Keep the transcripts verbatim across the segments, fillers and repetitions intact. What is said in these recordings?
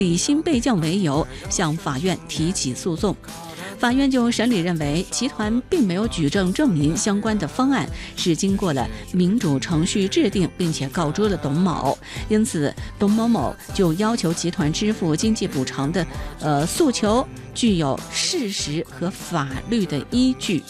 理薪备降为由向法院提起诉讼。法院就审理认为，集团并没有举证证明相关的方案是经过了民主程序制定，并且告知了董某，因此董某某就要求集团支付经济补偿的呃诉求具有事实和法律的依据。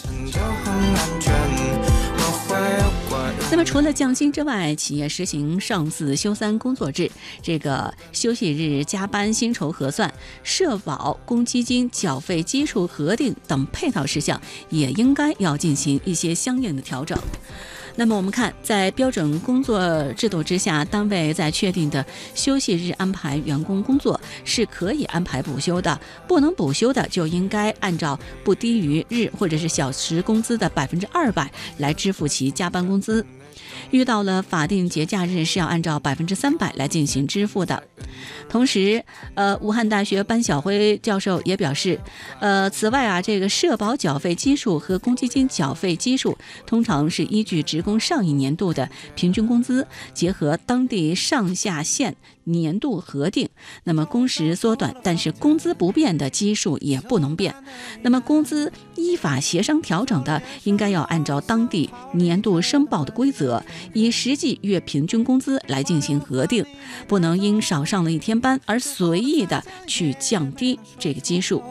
那么除了降薪之外，企业实行上四休三工作制，这个休息日加班薪酬核算、社保公积金缴费基数核定等配套事项也应该要进行一些相应的调整。那么我们看，在标准工作制度之下，单位在确定的休息日安排员工工作是可以安排补休的，不能补休的就应该按照不低于日或者是小时工资的百分之二百来支付其加班工资。遇到了法定节假日是要按照百分之三百来进行支付的。同时，呃，武汉大学班晓辉教授也表示，呃，此外啊，这个社保缴费基数和公积金缴费基数通常是依据职工上一年度的平均工资，结合当地上下限年度核定。那么工时缩短，但是工资不变的基数也不能变。那么工资依法协商调整的，应该要按照当地年度申报的规则，以实际月平均工资来进行核定，不能因少上了一天班而随意的去降低这个基数。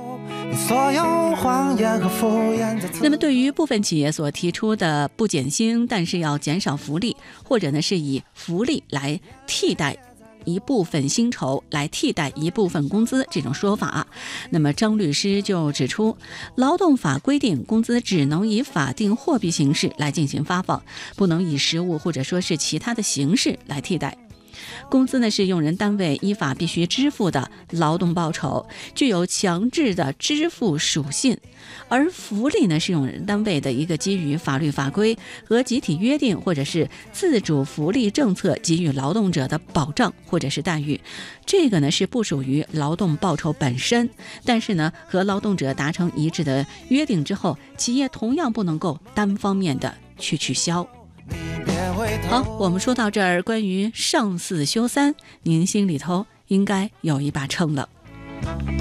那么对于部分企业所提出的不减薪但是要减少福利，或者呢是以福利来替代一部分薪酬来替代一部分工资这种说法，那么张律师就指出，劳动法规定工资只能以法定货币形式来进行发放，不能以实物或者说是其他的形式来替代。工资呢是用人单位依法必须支付的劳动报酬，具有强制的支付属性，而福利呢是用人单位的一个基于法律法规和集体约定或者是自主福利政策给予劳动者的保障或者是待遇，这个呢是不属于劳动报酬本身，但是呢和劳动者达成一致的约定之后，企业同样不能够单方面的去取消。好，我们说到这儿，关于上四休三，您心里头应该有一把秤了。